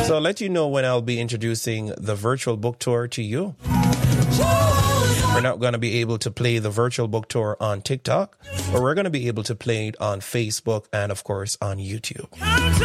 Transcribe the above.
So I'll let you know when I'll be introducing the virtual book tour to you. We're not going to be able to play the virtual book tour on TikTok, but we're going to be able to play it on Facebook and, of course, on YouTube.